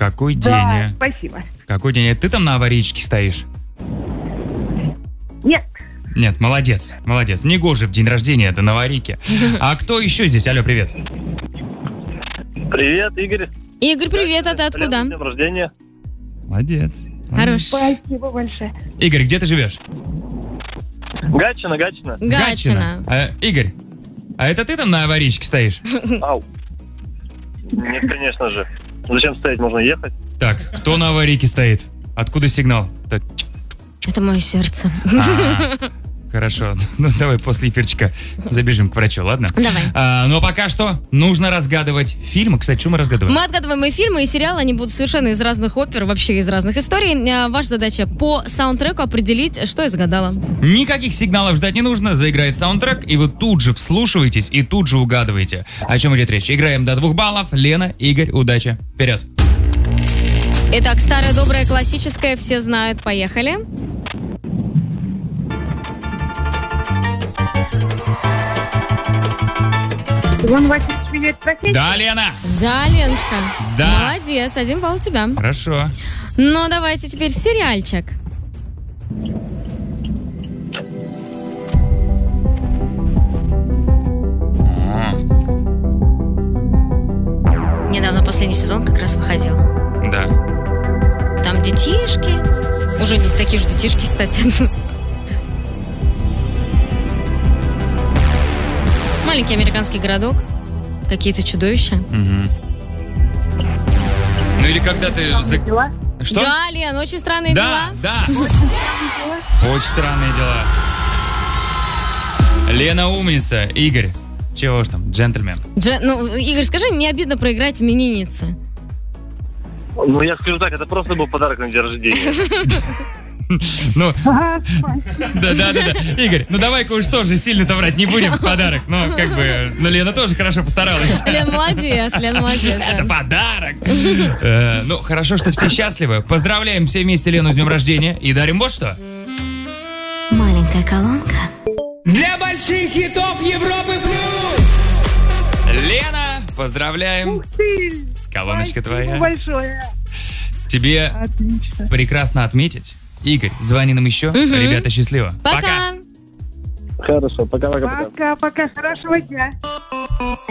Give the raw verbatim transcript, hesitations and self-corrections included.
Какой день, Да, а? спасибо. Какой день? Это ты там на аварийке стоишь? Нет. Нет, молодец, молодец. Негоже в день рождения, да на аварийке. А кто еще здесь? Алло, привет. Привет, Игорь. Игорь, привет, а ты откуда? С днем рождения. Молодец. Хорош. Спасибо большое. Игорь, где ты живешь? Гатчина, Гатчина. Гатчина. А, Игорь, а это ты там на аварийке стоишь? Ау. Нет, конечно же. Зачем стоять, можно ехать. Так, кто на аварийке стоит? Откуда сигнал? Так, Это мое сердце. а, Хорошо, ну давай после эфирчика забежим к врачу, ладно? Давай. А, но пока что нужно разгадывать фильмы. Кстати, что мы разгадываем? Мы отгадываем и фильмы, и сериалы. Они будут совершенно из разных опер, вообще из разных историй. А, Ваша задача по саундтреку определить, что я загадала. Никаких сигналов ждать не нужно. Заиграет саундтрек, и вы тут же вслушиваетесь и тут же угадываете, о чем идет речь. Играем до двух баллов. Лена, Игорь, удачи. Вперед. Итак, старая добрая классическая, все знают. Поехали. Иван Васильевич меняет профессию? Да, Лена. Да, Леночка. Да. Молодец, один балл у тебя. Хорошо. Ну, давайте теперь сериальчик. О, Недавно последний сезон как раз выходил. да. Там детишки. Уже не такие же детишки, кстати. Маленький американский городок. Какие-то чудовища. Мгм. Ну или когда ты... за- Дела? Что? Да, Лен, очень странные Да, дела. да. Очень странные дела. Лена умница. Игорь, чего ж там, джентльмен. Дже- ну, Игорь, скажи, не обидно проиграть имениннице? Ну, я скажу так, это просто был подарок на день рождения. Ну, Ага, спасибо. да, да, да, да. Игорь, ну давай-ка уж тоже сильно-то врать не будем в подарок. Ну, как бы, ну Лена тоже хорошо постаралась. Лен, молодец, Лен, молодец. да. Это подарок. Э, Ну, хорошо, что все счастливы. Поздравляем все вместе Лену с днем рождения и дарим вот что. Маленькая колонка. Для больших хитов Европы плюс! Лена, поздравляем. Ух ты! Колоночка Спасибо твоя. большое. Тебе Отлично. прекрасно отметить. Игорь, звони нам еще. Мгм. Ребята, счастливо. Пока. Хорошо, пока-пока-пока. Пока-пока. Хорошего дня.